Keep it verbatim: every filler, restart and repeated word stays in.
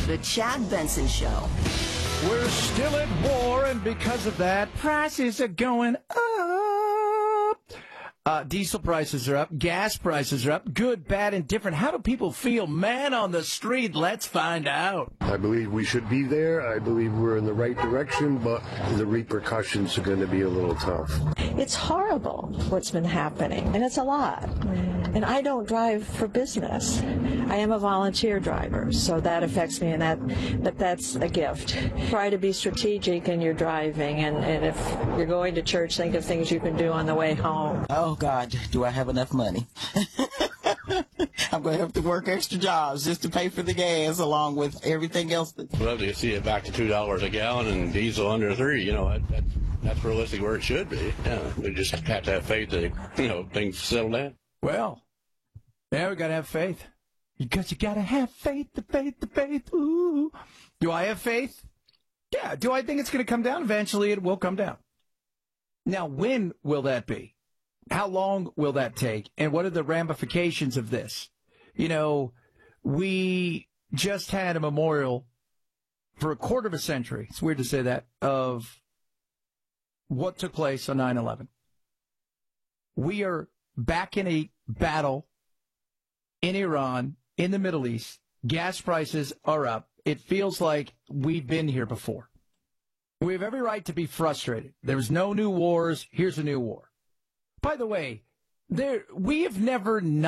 The Chad Benson Show. We're still at war, and because of that, prices are going up. Uh, diesel prices are up. Gas prices are up. Good, bad, and different. How do people feel? Man on the street, let's find out. I believe we should be there. I believe we're in the right direction, but the repercussions are going to be a little tough. It's horrible what's been happening, and it's a lot. And I don't drive for business. I am a volunteer driver, so that affects me, and that, but that's a gift. Try to be strategic in your driving, and, and if you're going to church, think of things you can do on the way home. Oh, God, do I have enough money? I'm going to have to work extra jobs just to pay for the gas along with everything else. That... We'd love to see it back to two dollars a gallon and diesel under three. You know, that, that, that's realistic where it should be. Yeah, we just have to have faith that, you know, things settle down. Well, yeah, we got to have faith. Because you got to have faith, the faith, the faith. Ooh. Do I have faith? Yeah. Do I think it's going to come down? Eventually, it will come down. Now, when will that be? How long will that take? And what are the ramifications of this? You know, we just had a memorial for a quarter of a century. It's weird to say that, of what took place on nine eleven. We are back in a battle in Iran, in the Middle East. Gas prices are up. It feels like we've been here before. We have every right to be frustrated. There's no new wars. Here's a new war. By the way, there we have never not